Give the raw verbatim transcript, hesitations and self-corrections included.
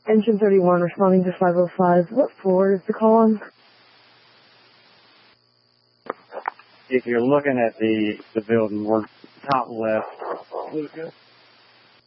Engine thirty-one responding to five oh five. What floor is the call on? If you're looking at the, the building, we're top left. Lucas.